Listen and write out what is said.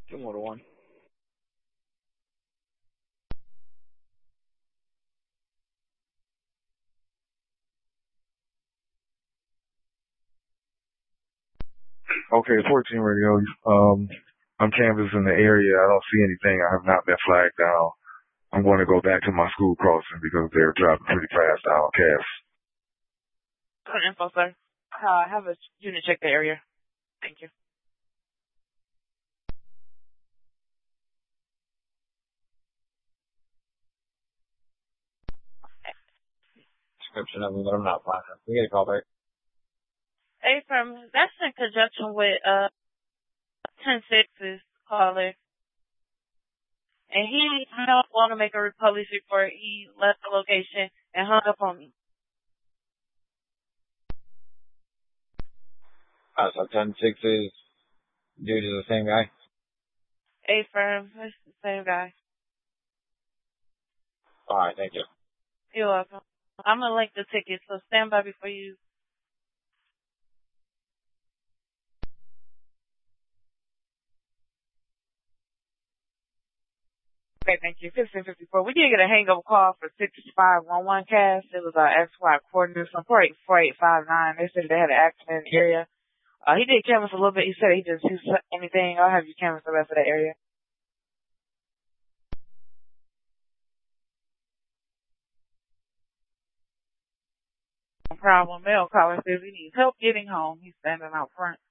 Two more to one. Okay, 14 radio. I'm canvassing the area. I don't see anything. I have not been flagged down. I'm going to go back to my school crossing because they're driving pretty fast down Cass. Good info, sir. Have a unit check the area. Thank you. Description of them, but I'm not finding them. We get a call back. Hey, that's in conjunction with 10-6's caller. And he don't want to make a police report. He left the location and hung up on me. So 10-6 is due to the same guy? Hey, it's the same guy. Alright, thank you. You're welcome. I'm going to link the ticket, so stand by before you. Okay, thank you. 1554. We did get a hang-up call for 6511 Cass. It was XY coordinates on 4859. They said they had an accident in the area. He did canvass a little bit. He said he didn't see anything. I'll have you canvass the rest of the area. No problem. Male caller says he needs help getting home. He's standing out front.